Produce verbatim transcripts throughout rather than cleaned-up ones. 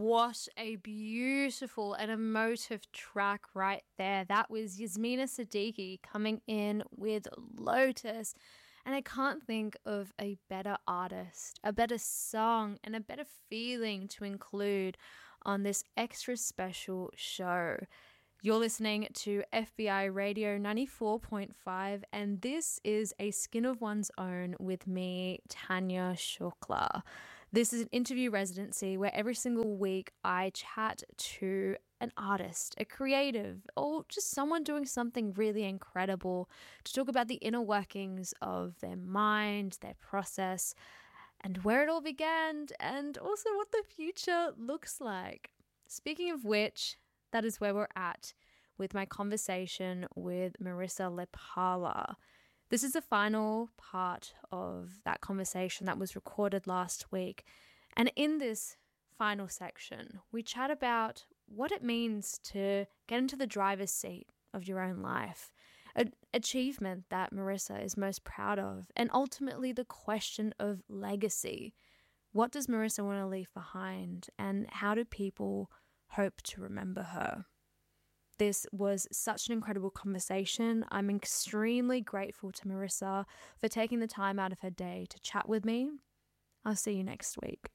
What a beautiful and emotive track right there. That was Yasmina Siddiqui coming in with Lotus. And I can't think of a better artist, a better song, and a better feeling to include on this extra special show. You're listening to F B I Radio ninety-four point five, and this is A Skin of One's Own with me, Tanya Shukla. This is an interview residency where every single week I chat to an artist, a creative, or just someone doing something really incredible to talk about the inner workings of their mind, their process, and where it all began, and also what the future looks like. Speaking of which, that is where we're at with my conversation with Marissa Lepala. This is the final part of that conversation that was recorded last week. And in this final section, we chat about what it means to get into the driver's seat of your own life, an achievement that Marissa is most proud of, and ultimately the question of legacy. What does Marissa want to leave behind, and how do people hope to remember her? This was such an incredible conversation. I'm extremely grateful to Marissa for taking the time out of her day to chat with me. I'll see you next week.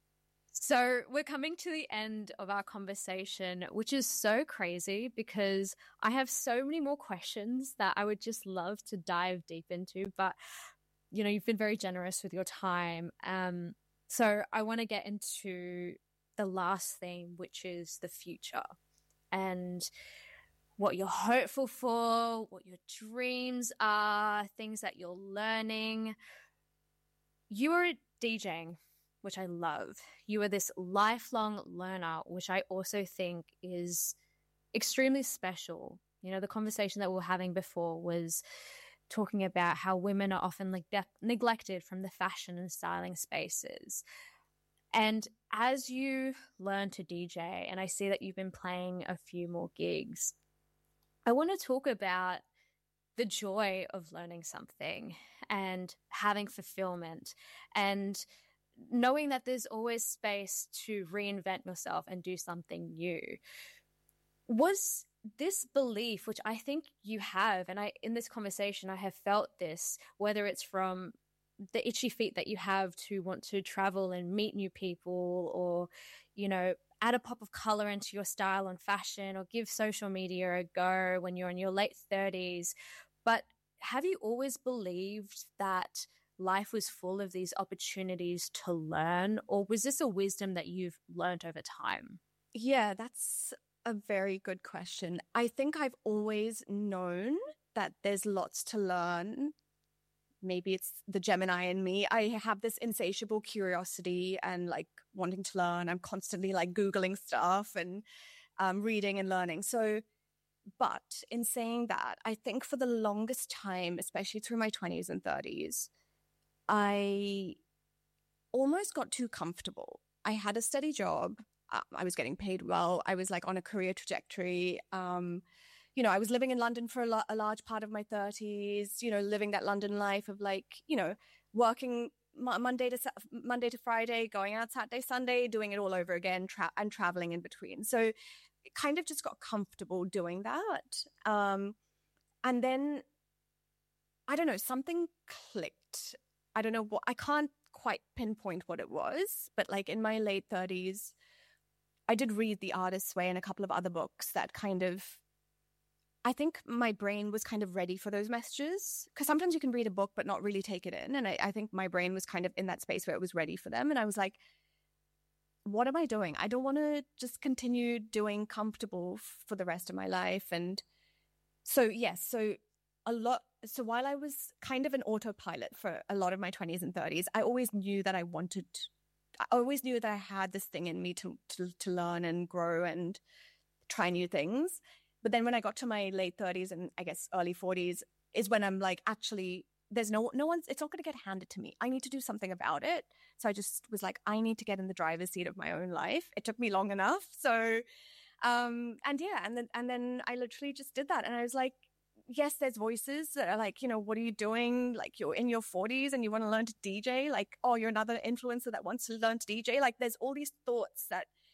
So we're coming to the end of our conversation, which is so crazy because I have so many more questions that I would just love to dive deep into. But, you know, you've been very generous with your time. Um, so I want to get into the last theme, which is the future and what you're hopeful for, what your dreams are, things that you're learning. You are DJing, which I love. You are this lifelong learner, which I also think is extremely special. You know, the conversation that we were having before was talking about how women are often like de- neglected from the fashion and styling spaces. And as you learn to D J, and I see that you've been playing a few more gigs, I want to talk about the joy of learning something and having fulfillment and knowing that there's always space to reinvent yourself and do something new. Was this belief, which I think you have, and I in this conversation I have felt this, whether it's from the itchy feet that you have to want to travel and meet new people, or, you know, add a pop of color into your style and fashion, or give social media a go when you're in your late thirties. But have you always believed that life was full of these opportunities to learn, or was this a wisdom that you've learned over time? Yeah, that's a very good question. I think I've always known that there's lots to learn. Maybe it's the Gemini in me. I have this insatiable curiosity and like wanting to learn. I'm constantly like Googling stuff and um, reading and learning. So, but in saying that, I think for the longest time, especially through my twenties and thirties, I almost got too comfortable. I had a steady job. Um, I was getting paid well. I was like on a career trajectory. Um, You know, I was living in London for a, lo- a large part of my thirties, you know, living that London life of like, you know, working mo- Monday to sa- Monday to Friday, going out Saturday, Sunday, doing it all over again, tra- and traveling in between. So it kind of just got comfortable doing that. Um, and then, I don't know, something clicked. I don't know what, I can't quite pinpoint what it was, but like in my late thirties, I did read The Artist's Way and a couple of other books that kind of, I think my brain was kind of ready for those messages, because sometimes you can read a book but not really take it in. And I, I think my brain was kind of in that space where it was ready for them. And I was like, what am I doing? I don't want to just continue doing comfortable f- for the rest of my life. And so, yes, so a lot. So while I was kind of an autopilot for a lot of my twenties and thirties, I always knew that I wanted, I always knew that I had this thing in me to, to, to learn and grow and try new things. But then when I got to my late thirties and I guess early forties is when I'm like, actually, there's no, no one's, it's not going to get handed to me. I need to do something about it. So I just was like, I need to get in the driver's seat of my own life. It took me long enough. So, um, and yeah, and then, and then I literally just did that. And I was like, yes, there's voices that are like, you know, what are you doing? Like you're in your forties and you want to learn to D J. Like, oh, you're another influencer that wants to learn to D J. Like there's all these thoughts that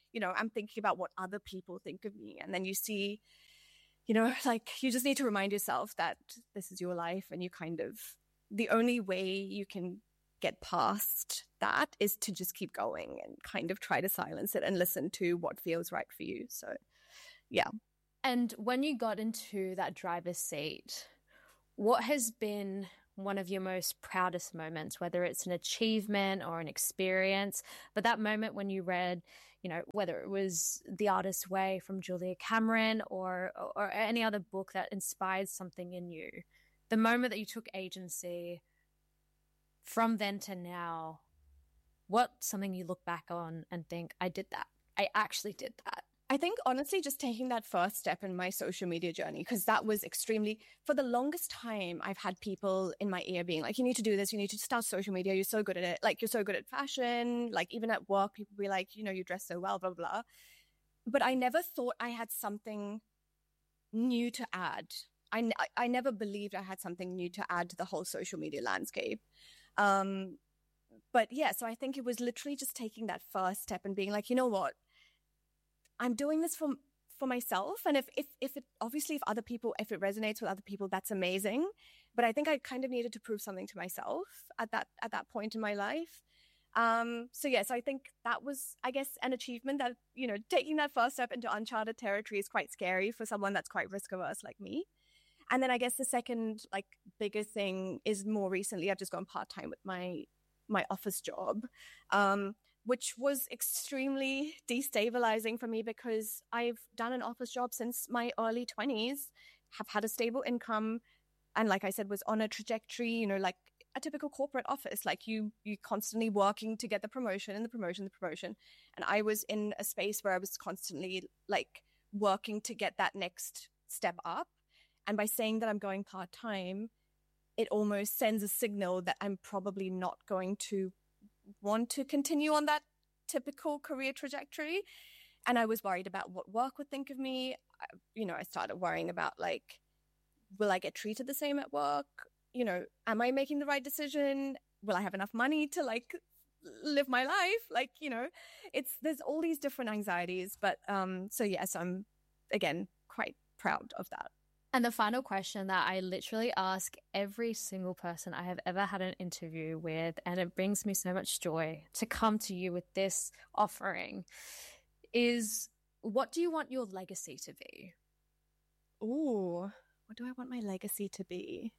you know, I'm thinking about what other people think of me. And then you see, you know, like you just need to remind yourself that this is your life, and you kind of, the only way you can get past that is to just keep going and kind of try to silence it and listen to what feels right for you. So, yeah. And when you got into that driver's seat, what has been one of your most proudest moments, whether it's an achievement or an experience, but that moment when you read, you know, whether it was The Artist's Way from Julia Cameron or or any other book that inspired something in you, the moment that you took agency from then to now, what's something you look back on and think, I did that. I actually did that. I think honestly just taking that first step in my social media journey, because that was extremely, for the longest time, I've had people in my ear being like, you need to do this, you need to start social media, you're so good at it, like you're so good at fashion, like even at work, people be like, you know, you dress so well, blah, blah, blah. But I never thought I had something new to add. I, I never believed I had something new to add to the whole social media landscape. Um, but yeah, so I think it was literally just taking that first step and being like, you know what? I'm doing this for for myself. And if, if, if it, obviously, if other people, if it resonates with other people, that's amazing. But I think I kind of needed to prove something to myself at that, at that point in my life. Um, so yes, I think that was, I guess, an achievement that, you know, taking that first step into uncharted territory is quite scary for someone that's quite risk averse like me. And then I guess the second, like, bigger thing is more recently, I've just gone part-time with my, my office job. Um, which was extremely destabilizing for me because I've done an office job since my early twenties, have had a stable income, and like I said, was on a trajectory, you know, like a typical corporate office, like you, you constantly working to get the promotion and the promotion, the promotion. And I was in a space where I was constantly like working to get that next step up. And by saying that I'm going part-time, it almost sends a signal that I'm probably not going to want to continue on that typical career trajectory. And I was worried about what work would think of me. I, you know, I started worrying about like, will I get treated the same at work? You know, am I making the right decision? Will I have enough money to like live my life? Like, you know, it's, there's all these different anxieties. But um, so yes, I'm again, quite proud of that. And the final question that I literally ask every single person I have ever had an interview with, and it brings me so much joy to come to you with this offering, is what do you want your legacy to be? Ooh, what do I want my legacy to be?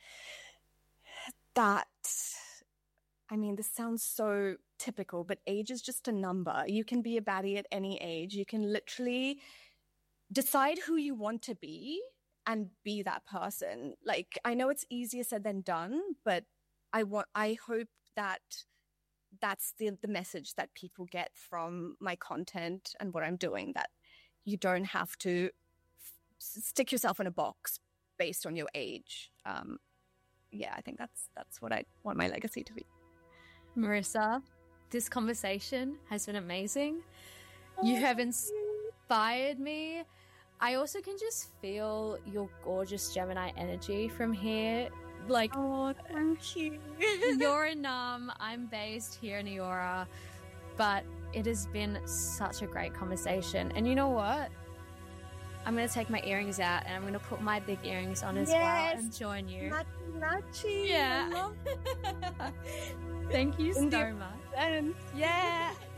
That, I mean, this sounds so typical, but age is just a number. You can be a baddie at any age. You can literally decide who you want to be and be that person. Like, I know it's easier said than done, but I want, I hope that that's the, the message that people get from my content and what I'm doing, that you don't have to f- stick yourself in a box based on your age. Um, yeah, I think that's, that's what I want my legacy to be. Marissa, this conversation has been amazing. You have inspired me. I also can just feel your gorgeous Gemini energy from here. Like, oh, thank you. You're in Nam, I'm based here in Eora, but it has been such a great conversation. And you know what? I'm going to take my earrings out and I'm going to put my big earrings on as yes. well and join you. Matchy, matchy. Yeah. Thank you so much. And yeah.